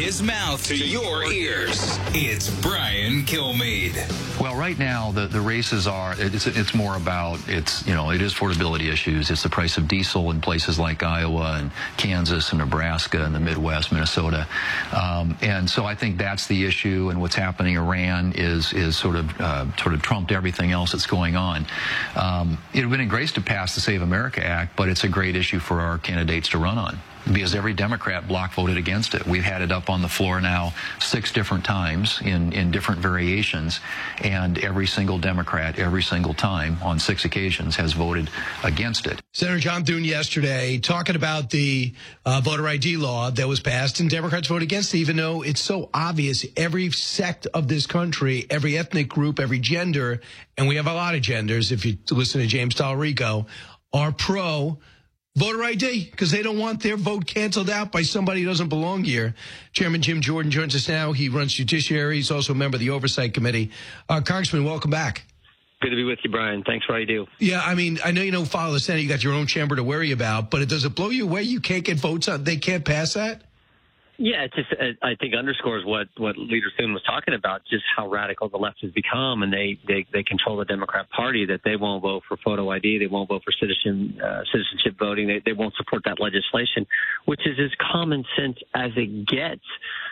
his mouth to your ears. It's Brian Kilmeade. Well, right now the races are it's more about it is affordability issues. It's the price of diesel in places like Iowa and Kansas and Nebraska and the Midwest, Minnesota, and so I think that's the issue. And what's happening in Iran is sort of trumped everything else that's going on. It would have been great to pass the Save America Act, but it's a great issue for our candidates to run on, because every Democrat bloc voted against it. We've had it up on the floor now 6 different times in different variations, and every single Democrat, every single time on 6 occasions has voted against it. Senator John Thune yesterday talking about the voter ID law that was passed, and Democrats voted against it, even though it's so obvious every sect of this country, every ethnic group, every gender, and we have a lot of genders, if you listen to James Tallarico, are pro voter ID because they don't want their vote canceled out by somebody who doesn't belong here. Chairman Jim Jordan joins us now. He runs Judiciary. He's also a member of the Oversight Committee. Congressman, welcome back. Good to be with you, Brian. Thanks for all you do. Yeah, I mean, I know you don't follow the Senate. You got your own chamber to worry about, but does it blow you away you can't get votes on? They can't pass that? Yeah, it just, I think, underscores what Leader Thune was talking about, just how radical the left has become, and they control the Democrat Party, that they won't vote for photo ID, they won't vote for citizenship voting, they won't support that legislation, which is as common sense as it gets.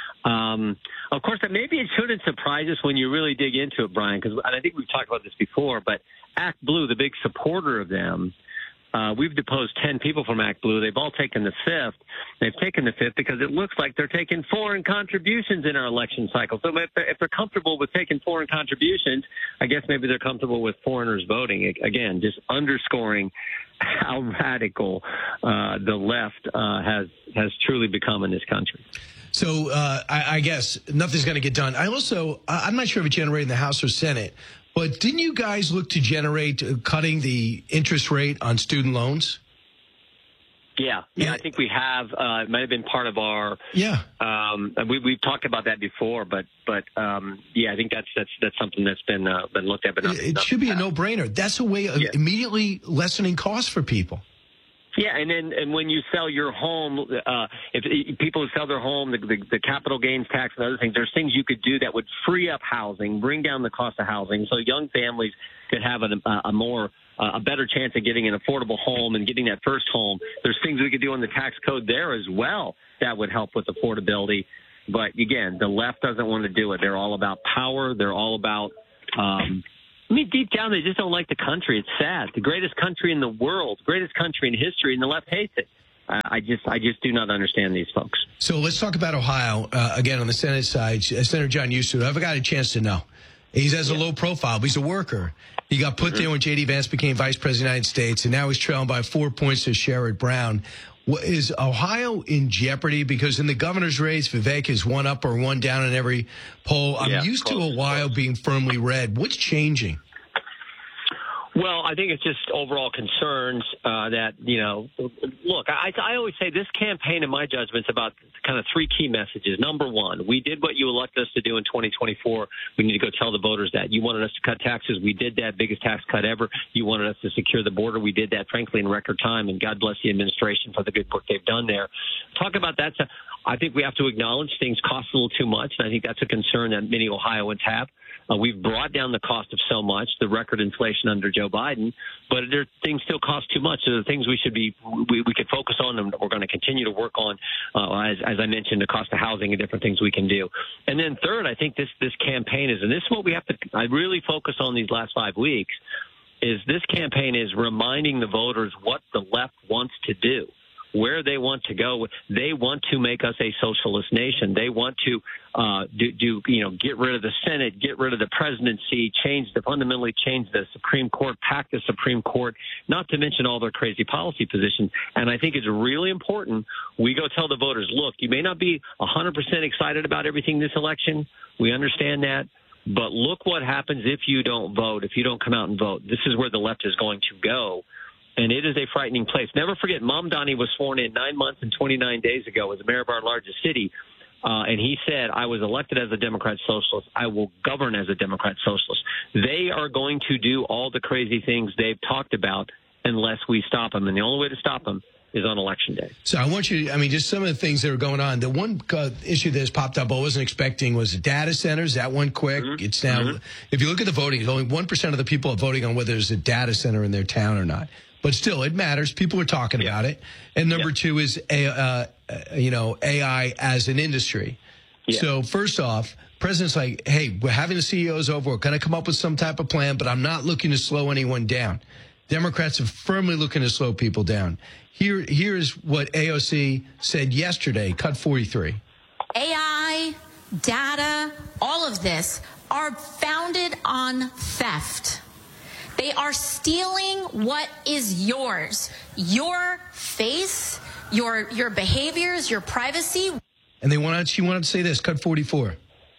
Of course, maybe it shouldn't surprise us when you really dig into it, Brian, because I think we've talked about this before, but Act Blue, the big supporter of them, we've deposed 10 people from Act Blue. They've all taken the 5th. They've taken the 5th because it looks like they're taking foreign contributions in our election cycle. So if they're comfortable with taking foreign contributions, I guess maybe they're comfortable with foreigners voting. Again, just underscoring how radical the left has truly become in this country. So I guess nothing's going to get done. I'm not sure if it generated in the House or Senate, but didn't you guys look to generate cutting the interest rate on student loans? Yeah, I think we have. It might have been part of our. Yeah. We've talked about that before, but I think that's something that's been looked at. But it should be a no-brainer. That's a way of immediately lessening costs for people. Yeah, and when you sell your home, if people who sell their home, the capital gains tax and other things, there's things you could do that would free up housing, bring down the cost of housing, so young families could have a better chance of getting an affordable home and getting that first home. There's things we could do in the tax code there as well that would help with affordability. But again, the left doesn't want to do it. They're all about power. They're all about deep down, they just don't like the country. It's sad. The greatest country in the world, greatest country in history, and the left hates it. I just do not understand these folks. So let's talk about Ohio, again, on the Senate side. Senator John Eustace, I've got a chance to know. He has a low profile, but he's a worker. He got put there when J.D. Vance became vice president of the United States, and now he's trailing by 4 points to Sherrod Brown. Is Ohio in jeopardy? Because in the governor's race, Vivek is 1 up or 1 down in every poll. I'm used to Ohio being firmly red. What's changing? Well, I think it's just overall concerns that, look, I always say this campaign, in my judgment, is about kind of 3 key messages. Number one, we did what you elected us to do in 2024. We need to go tell the voters that. You wanted us to cut taxes. We did that, biggest tax cut ever. You wanted us to secure the border. We did that, frankly, in record time, and God bless the administration for the good work they've done there. Talk about that. I think we have to acknowledge things cost a little too much, and I think that's a concern that many Ohioans have. We've brought down the cost of so much, the record inflation under Joe Biden, but things still cost too much. So the things we could focus on, and we're going to continue to work on, as I mentioned, the cost of housing and different things we can do. And then third, I think this campaign is, and this is what we have to I really focus on these last 5 weeks, is this campaign is reminding the voters what the left wants to do, where they want to go. They want to make us a socialist nation. They want to get rid of the Senate, get rid of the presidency, fundamentally change the Supreme Court, pack the Supreme Court, not to mention all their crazy policy positions. And I think it's really important we go tell the voters, look, you may not be 100% excited about everything this election. We understand that. But look what happens if you don't vote, if you don't come out and vote. This is where the left is going to go. And it is a frightening place. Never forget, Mamdani was sworn in 9 months and 29 days ago as the mayor of our largest city. And he said, I was elected as a Democrat socialist. I will govern as a Democrat socialist. They are going to do all the crazy things they've talked about unless we stop them. And the only way to stop them is on Election Day. So I want you to, just some of the things that are going on. The one issue that has popped up I wasn't expecting was data centers. That one quick. Mm-hmm. It's now, if you look at the voting, only 1% of the people are voting on whether there's a data center in their town or not. But still, it matters. People are talking about it. And number two is, AI as an industry. Yeah. So first off, President's like, hey, we're having the CEOs over. We're going to come up with some type of plan, but I'm not looking to slow anyone down. Democrats are firmly looking to slow people down. Here's what AOC said yesterday, cut 43. AI, data, all of this are founded on theft. They are stealing what is yours, your face, your behaviors, your privacy. And she wanted to say this, cut 44.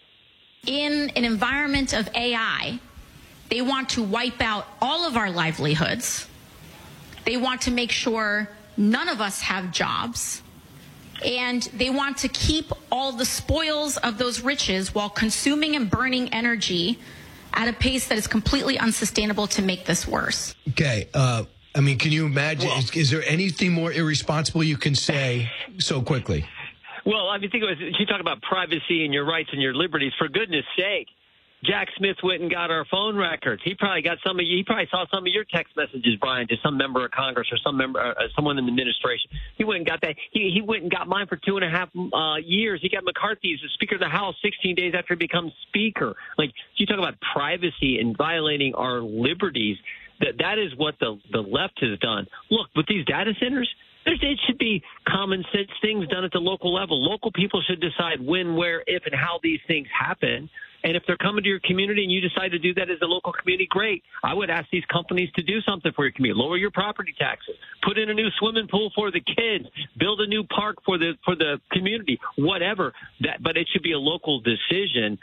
In an environment of AI, they want to wipe out all of our livelihoods. They want to make sure none of us have jobs. And they want to keep all the spoils of those riches while consuming and burning energy at a pace that is completely unsustainable to make this worse. Okay. Can you imagine? Is there anything more irresponsible you can say so quickly? Well, think of it. You talk about privacy and your rights and your liberties. For goodness sake, Jack Smith went and got our phone records. He probably got some of you. He probably saw some of your text messages, Brian, to some member of Congress or someone in the administration. He went and got that. He went and got mine for 2.5 years. He got McCarthy as the Speaker of the House 16 days after he becomes Speaker. Like, you talk about privacy and violating our liberties. That is what the left has done. Look, with these data centers, it should be common sense things done at the local level. Local people should decide when, where, if, and how these things happen. And if they're coming to your community and you decide to do that as a local community, great. I would ask these companies to do something for your community. Lower your property taxes. Put in a new swimming pool for the kids. Build a new park for the community. Whatever. But it should be a local decision.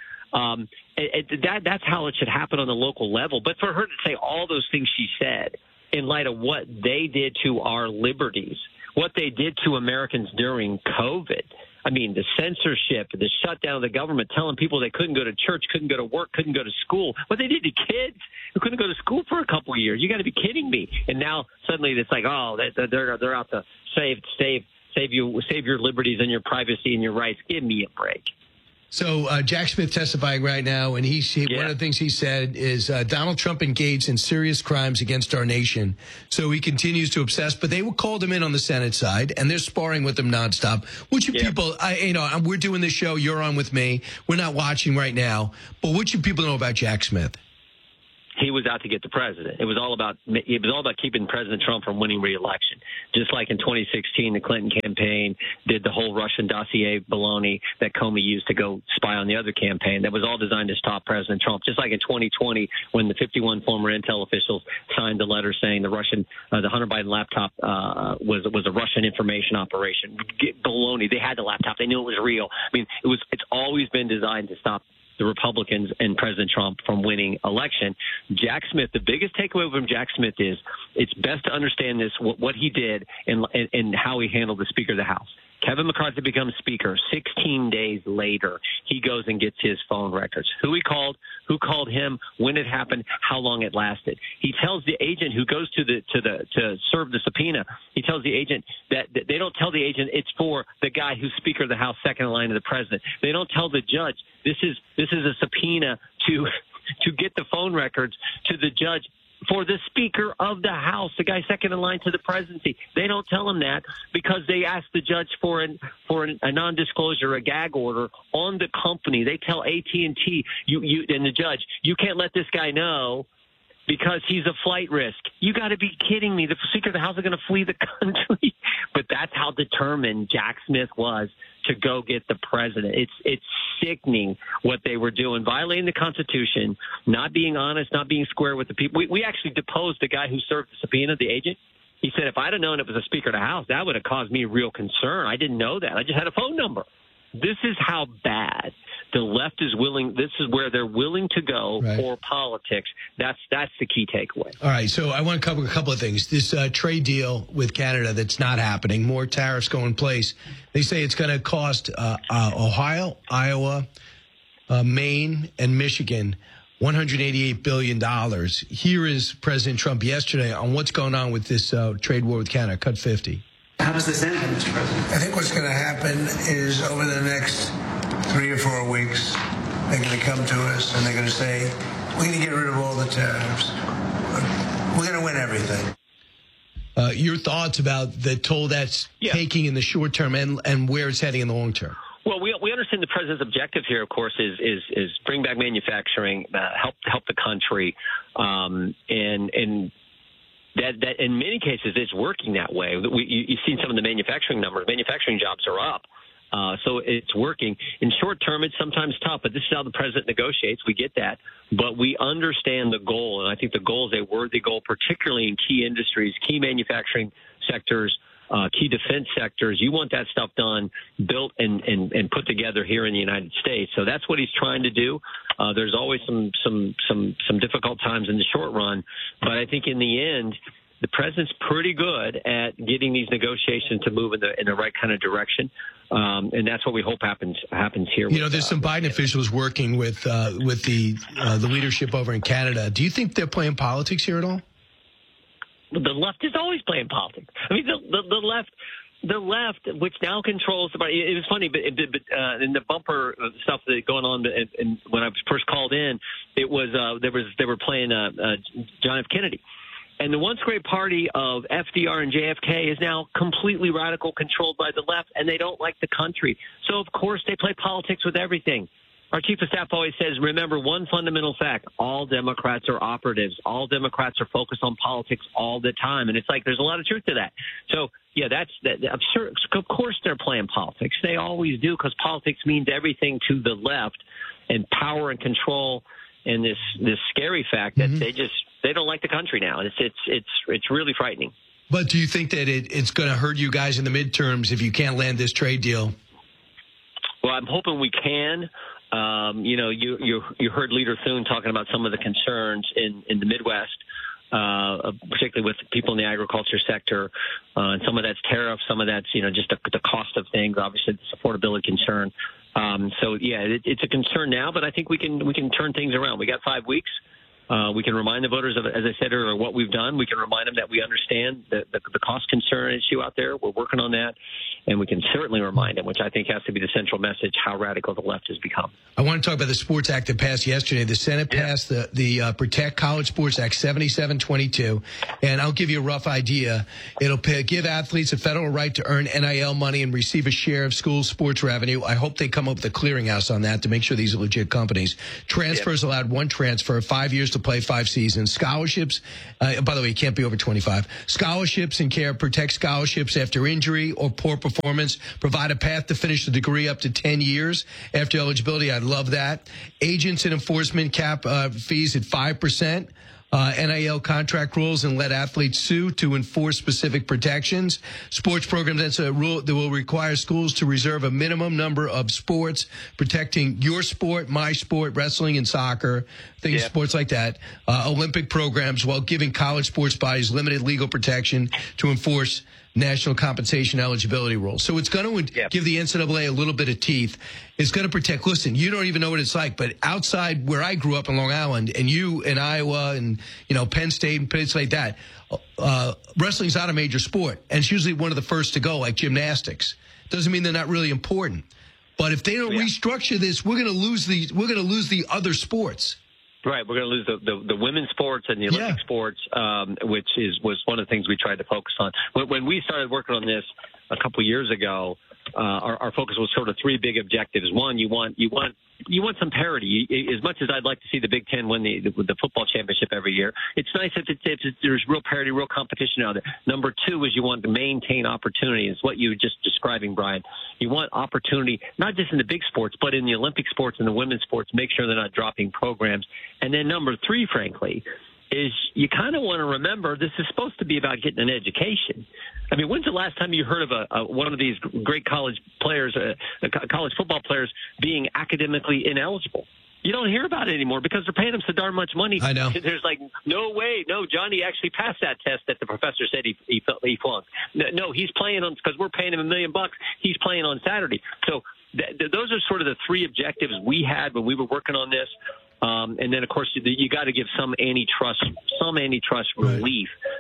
That's how it should happen on the local level. But for her to say all those things she said in light of what they did to our liberties, what they did to Americans during COVID, the censorship, the shutdown of the government, telling people they couldn't go to church, couldn't go to work, couldn't go to school. What they did to kids who couldn't go to school for a couple of years. You got to be kidding me. And now suddenly it's like, they're out to save your liberties and your privacy and your rights. Give me a break. So Jack Smith testifying right now, and one of the things he said is Donald Trump engaged in serious crimes against our nation. So he continues to obsess. But they called him in on the Senate side, and they're sparring with him nonstop. What should people? We're doing this show. You're on with me. We're not watching right now. But what should people know about Jack Smith? He was out to get the president. It was all about keeping President Trump from winning re-election. Just like in 2016, the Clinton campaign did the whole Russian dossier baloney that Comey used to go spy on the other campaign. That was all designed to stop President Trump. Just like in 2020, when the 51 former intel officials signed the letter saying the Hunter Biden laptop was a Russian information operation. Baloney. They had the laptop. They knew it was real. It's always been designed to stop the Republicans and President Trump from winning election. Jack Smith, the biggest takeaway from Jack Smith is it's best to understand this, what he did and how he handled the Speaker of the House. Kevin McCarthy becomes Speaker. 16 days later, he goes and gets his phone records. Who he called, who called him, when it happened, how long it lasted. He tells the agent who goes to serve the subpoena, he tells the agent that they don't tell the agent it's for the guy who's Speaker of the House, second in line to the president. They don't tell the judge this is a subpoena to get the phone records to the judge for the Speaker of the House, the guy second in line to the presidency. They don't tell him that because they ask the judge for a non-disclosure, a gag order on the company. They tell AT&T and the judge, you can't let this guy know because he's a flight risk. You got to be kidding me. The Speaker of the House is going to flee the country. But that's how determined Jack Smith was to go get the president. It's sickening what they were doing, violating the Constitution, not being honest, not being square with the people. We actually deposed the guy who served the subpoena, the agent. He said, if I'd have known it was a Speaker of the House, that would have caused me real concern. I didn't know that. I just had a phone number. This is how bad the left is willing. This is where they're willing to go for politics. That's the key takeaway. All right. So I want to cover a couple of things. This trade deal with Canada that's not happening. More tariffs go in place. They say it's going to cost Ohio, Iowa, Maine, and Michigan $188 billion. Here is President Trump yesterday on what's going on with this trade war with Canada. Cut 50. How does this end, Mr. President? I think what's going to happen is over the next 3 or 4 weeks, they're going to come to us and they're going to say, we're going to get rid of all the tariffs. We're going to win everything. Your thoughts about the toll that's taking in the short term and where it's heading in the long term? Well, we understand the president's objective here, of course, is bring back manufacturing, help the country, and that in many cases it's working that way. You've seen some of the manufacturing numbers. Manufacturing jobs are up. So it's working. In short term, it's sometimes tough, but this is how the president negotiates. We get that. But we understand the goal, and I think the goal is a worthy goal, particularly in key industries, key manufacturing sectors, key defense sectors. You want that stuff done, built, and put together here in the United States. So that's what he's trying to do. There's always some difficult times in the short run, but I think in the end, the president's pretty good at getting these negotiations to move in the right kind of direction, and that's what we hope happens here. You know, there's some Biden officials working with the leadership over in Canada. Do you think they're playing politics here at all? The left is always playing politics. I mean, the left, which now controls the. It was funny, but in the bumper stuff that going on, and when I was first called in, it was they were playing John F. Kennedy. And the once great party of FDR and JFK is now completely radical, controlled by the left, and they don't like the country. So, of course, they play politics with everything. Our chief of staff always says, remember one fundamental fact, all Democrats are operatives. All Democrats are focused on politics all the time. And it's like there's a lot of truth to that. So, yeah, I'm sure, of course they're playing politics. They always do, because politics means everything to the left, and power and control, and this scary fact that they don't like the country now. It's really frightening. But do you think that it's going to hurt you guys in the midterms if you can't land this trade deal? Well, I'm hoping we can. You heard Leader Thune talking about some of the concerns in the Midwest, particularly with people in the agriculture sector, and some of that's tariff, some of that's just the cost of things. Obviously, this affordability concern. It's a concern now, but I think we can turn things around. We got 5 weeks. We can remind the voters of, as I said earlier, what we've done. We can remind them that we understand the cost concern issue out there. We're working on that. And we can certainly remind them, which I think has to be the central message, how radical the left has become. I want to talk about the Sports Act that passed yesterday. The Senate passed the Protect College Sports Act 7722. And I'll give you a rough idea. It'll give athletes a federal right to earn NIL money and receive a share of school sports revenue. I hope they come up with a clearinghouse on that to make sure these are legit companies. Transfers allowed one transfer, 5 years to play 5 seasons. Scholarships, by the way, you can't be over 25. Scholarships and care protect scholarships after injury or poor performance. Provide a path to finish the degree up to 10 years after eligibility. I'd love that. Agents and enforcement cap fees at 5%. NIL contract rules and let athletes sue to enforce specific protections. Sports programs, that's a rule that will require schools to reserve a minimum number of sports protecting your sport, my sport, wrestling and soccer, things, sports like that. Olympic programs while giving college sports bodies limited legal protection to enforce national compensation eligibility rules. So it's going to give the NCAA a little bit of teeth. It's going to protect. Listen, you don't even know what it's like, but outside where I grew up in Long Island, and you in Iowa and Penn State and places like that, wrestling's not a major sport, and it's usually one of the first to go, like gymnastics. Doesn't mean they're not really important, but if they don't restructure this, we're going to lose the other sports. Right, we're going to lose the women's sports and the Olympic sports, which was one of the things we tried to focus on. When we started working on this a couple of years ago, our focus was sort of 3 big objectives. One, you want some parity. As much as I'd like to see the Big Ten win the football championship every year, it's nice if there's real parity, real competition out there. Number 2 is you want to maintain opportunity. It's what you were just describing, Brian. You want opportunity, not just in the big sports, but in the Olympic sports and the women's sports. Make sure they're not dropping programs. And then number 3, frankly, is you kind of want to remember this is supposed to be about getting an education. I mean, when's the last time you heard of one of these great college players, college football players, being academically ineligible? You don't hear about it anymore because they're paying him so darn much money. I know. There's like, no way. No, Johnny actually passed that test that the professor said he flunked. No, he's playing on, because we're paying him $1 million. He's playing on Saturday. So those are sort of the 3 objectives we had when we were working on this. And then, of course, you got to give some antitrust relief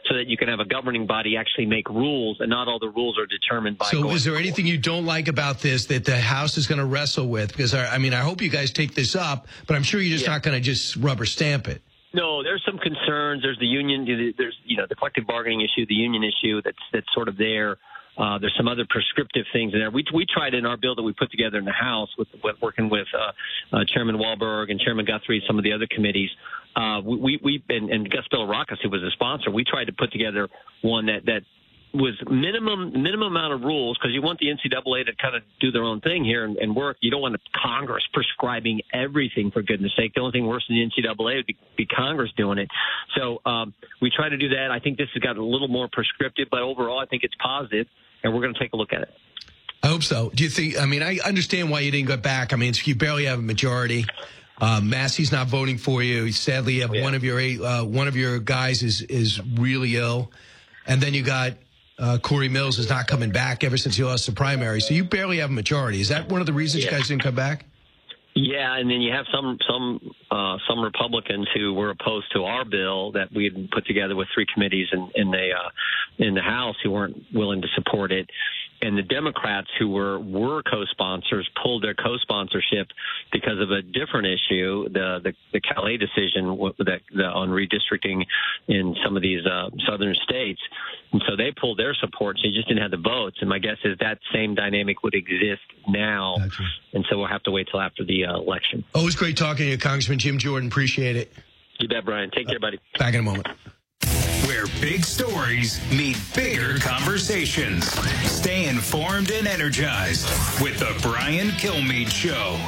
so that you can have a governing body actually make rules, and not all the rules are determined by. So is there anything you don't like about this that the House is going to wrestle with? Because, I hope you guys take this up, but I'm sure you're just not going to just rubber stamp it. No, there's some concerns. There's the union. There's the collective bargaining issue, the union issue that's sort of there. There's some other prescriptive things in there. We tried in our bill that we put together in the House with working with Chairman Wahlberg and Chairman Guthrie, some of the other committees. We and Gus Bilirakis, who was a sponsor, we tried to put together one that was minimum amount of rules, because you want the NCAA to kind of do their own thing here and work. You don't want Congress prescribing everything, for goodness sake. The only thing worse than the NCAA would be Congress doing it. So we try to do that. I think this has got a little more prescriptive, but overall I think it's positive, and we're going to take a look at it. I hope so. Do you think, I understand why you didn't go back. You barely have a majority. Massey's not voting for you. Sadly, you have one of your guys is really ill. And then you got Corey Mills is not coming back ever since he lost the primary. So you barely have a majority. Is that one of the reasons you guys didn't come back? Yeah, and then you have some Republicans who were opposed to our bill that we had put together with three committees in the House who weren't willing to support it. And the Democrats who were co-sponsors pulled their co-sponsorship because of a different issue, the Calais decision on redistricting in some of these southern states. And so they pulled their support, so you just didn't have the votes. And my guess is that same dynamic would exist now. Gotcha. And so we'll have to wait till after the election. Always great talking to you, Congressman Jim Jordan. Appreciate it. You bet, Brian. Take care, buddy. Back in a moment. Where big stories meet bigger conversations. Stay informed and energized with the Brian Kilmeade Show.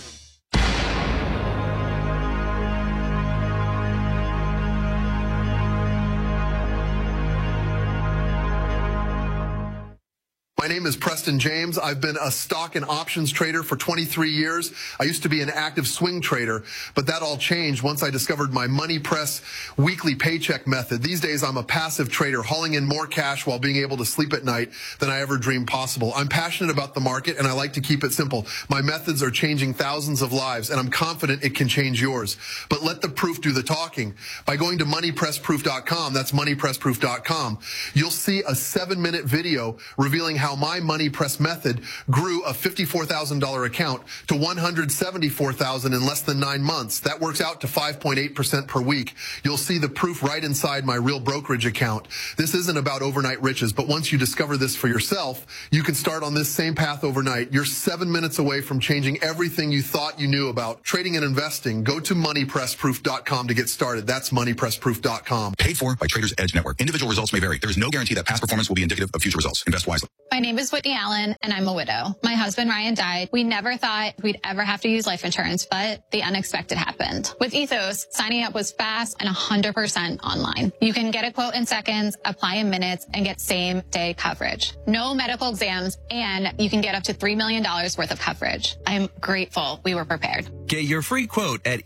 My name is Preston James. I've been a stock and options trader for 23 years. I used to be an active swing trader, but that all changed once I discovered my Money Press weekly paycheck method. These days, I'm a passive trader, hauling in more cash while being able to sleep at night than I ever dreamed possible. I'm passionate about the market, and I like to keep it simple. My methods are changing thousands of lives, and I'm confident it can change yours. But let the proof do the talking. By going to moneypressproof.com, that's moneypressproof.com, you'll see a 7-minute video revealing how my Money Press method grew a $54,000 account to $174,000 in less than 9 months. That works out to 5.8% per week. You'll see the proof right inside my real brokerage account. This isn't about overnight riches, but once you discover this for yourself, you can start on this same path overnight. You're 7 minutes away from changing everything you thought you knew about trading and investing. Go to moneypressproof.com to get started. That's moneypressproof.com. Paid for by Traders Edge Network. Individual results may vary. There is no guarantee that past performance will be indicative of future results. Invest wisely. My name is Whitney Allen, and I'm a widow. My husband, Ryan, died. We never thought we'd ever have to use life insurance, but the unexpected happened. With Ethos, signing up was fast and 100% online. You can get a quote in seconds, apply in minutes, and get same-day coverage. No medical exams, and you can get up to $3 million worth of coverage. I'm grateful we were prepared. Get your free quote at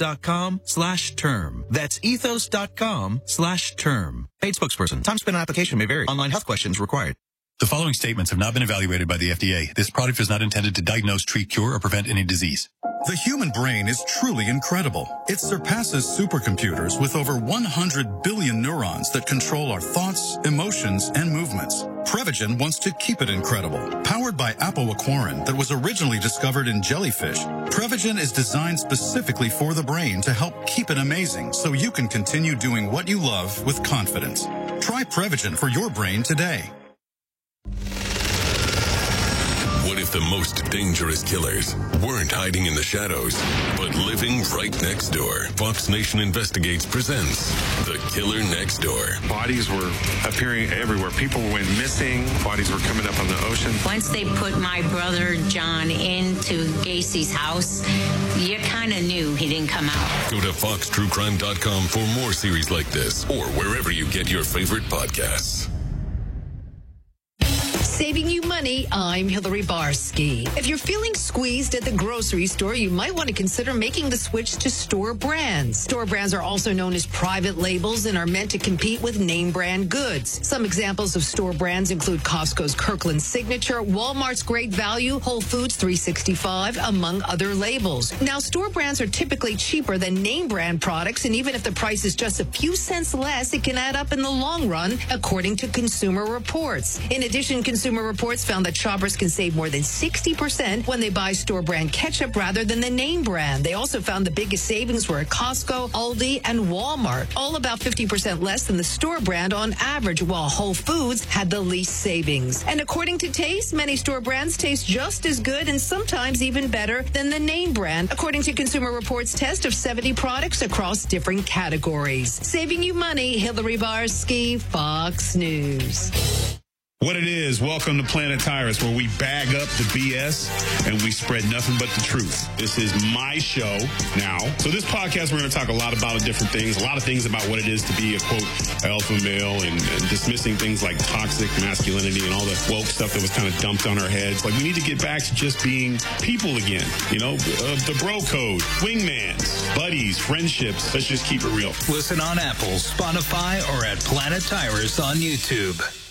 ethos.com/term. That's ethos.com/term. Paid spokesperson. Time spent on application may vary. Online health questions required. The following statements have not been evaluated by the FDA. This product is not intended to diagnose, treat, cure, or prevent any disease. The human brain is truly incredible. It surpasses supercomputers with over 100 billion neurons that control our thoughts, emotions, and movements. Prevagen wants to keep it incredible. Powered by apoaquarin that was originally discovered in jellyfish, Prevagen is designed specifically for the brain to help keep it amazing so you can continue doing what you love with confidence. Try Prevagen for your brain today. What if the most dangerous killers weren't hiding in the shadows, but living right next door? Fox Nation Investigates presents The Killer Next Door. Bodies were appearing everywhere. People went missing. Bodies were coming up on the ocean. Once they put my brother John into Gacy's house, you kind of knew he didn't come out. Go to foxtruecrime.com for more series like this, or wherever you get your favorite podcasts. Saving you money money, I'm Hillary Barsky. If you're feeling squeezed at the grocery store, you might want to consider making the switch to store brands. Store brands are also known as private labels and are meant to compete with name brand goods. Some examples of store brands include Costco's Kirkland Signature, Walmart's Great Value, Whole Foods 365, among other labels. Now, store brands are typically cheaper than name brand products, and even if the price is just a few cents less, it can add up in the long run, according to Consumer Reports. In addition, Consumer Reports found that shoppers can save more than 60% when they buy store brand ketchup rather than the name brand. They also found the biggest savings were at Costco, Aldi, and Walmart, all about 50% less than the store brand on average, while Whole Foods had the least savings. And according to Taste, many store brands taste just as good and sometimes even better than the name brand, according to Consumer Reports' test of 70 products across different categories. Saving you money, Hillary Barsky, Fox News. What it is, welcome to Planet Tyrus, where we bag up the BS and we spread nothing but the truth. This is my show now. So this podcast, we're going to talk a lot about different things, a lot of things about what it is to be a, quote, alpha male and dismissing things like toxic masculinity and all the woke stuff that was kind of dumped on our heads. Like, we need to get back to just being people again, you know, the bro code, wingmans, buddies, friendships. Let's just keep it real. Listen on Apple, Spotify, or at Planet Tyrus on YouTube.